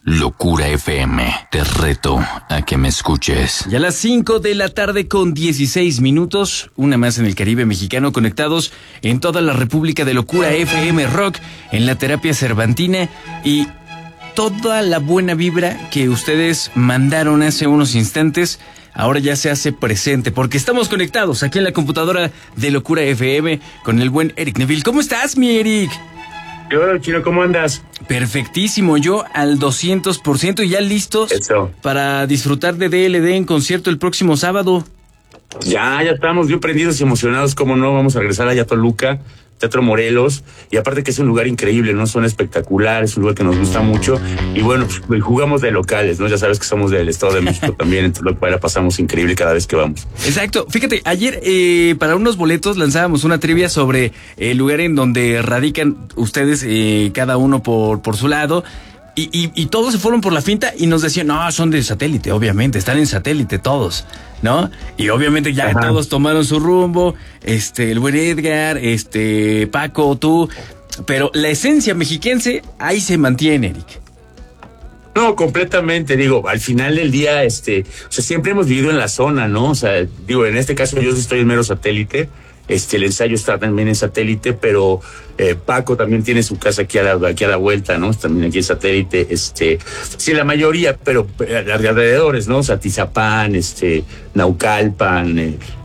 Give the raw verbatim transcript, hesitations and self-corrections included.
Locura F M, te reto a que me escuches. Ya a las cinco de la tarde con dieciséis minutos, una más en el Caribe mexicano, conectados en toda la República de Locura F M Rock, en la terapia cervantina y toda la buena vibra que ustedes mandaron hace unos instantes, ahora ya se hace presente, porque estamos conectados aquí en la computadora de Locura F M con el buen Eric Neville. ¿Cómo estás, mi Eric? ¿Qué onda, Chino? ¿Cómo andas? Perfectísimo, yo al doscientos por ciento y ya listos Eso. para disfrutar de D L D en concierto el próximo sábado. Ya, ya estamos bien prendidos y emocionados, cómo no, vamos a regresar allá a Toluca, Teatro Morelos, y aparte que es un lugar increíble, ¿no? Son espectaculares, es un lugar que nos gusta mucho, y bueno, pues jugamos de locales, ¿no? Ya sabes que somos del Estado de México también, entonces la pasamos increíble cada vez que vamos. Exacto, fíjate, ayer eh, para unos boletos lanzábamos una trivia sobre el lugar en donde radican ustedes, eh, cada uno por, por su lado, y, y, y todos se fueron por la finta y nos decían, no, son de satélite, obviamente, están en satélite todos, ¿no? Y obviamente ya Ajá. todos tomaron su rumbo, este, el buen Edgar, este, Paco, tú, pero la esencia mexiquense ahí se mantiene, Eric. No, completamente, digo, al final del día, este, o sea, siempre hemos vivido en la zona, ¿no? O sea, digo, en este caso yo sí estoy en mero satélite, este, el ensayo está también en satélite, pero eh, Paco también tiene su casa aquí a la, aquí a la vuelta, ¿no? También aquí en satélite, este, sí, la mayoría, pero alrededores, ¿no? O sea, Tizapán, este, Naucalpan, eh,